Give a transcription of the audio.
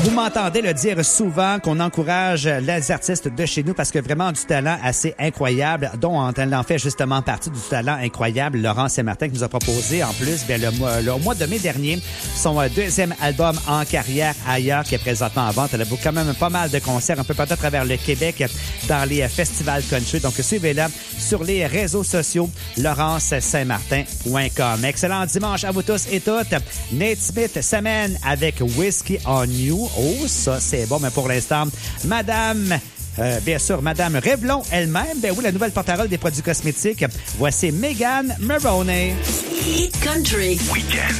Vous m'entendez le dire souvent qu'on encourage les artistes de chez nous parce que vraiment du talent assez incroyable, dont en fait justement partie du talent incroyable Laurent Saint-Martin qui nous a proposé en plus le mois de mai dernier son deuxième album en carrière ailleurs qui est présentement en vente. Elle a quand même pas mal de concerts un peu partout à travers le Québec dans les festivals country. Donc suivez-la sur les réseaux sociaux laurencesaintmartin.com. Excellent dimanche à vous tous et toutes. Nate Smith s'amène avec Whiskey on You. Oh, ça, c'est bon, mais pour l'instant, bien sûr, Madame Revlon elle-même, ben oui, la nouvelle porte-parole des produits cosmétiques. Voici Megan Maroney. Hit Country. Weekend.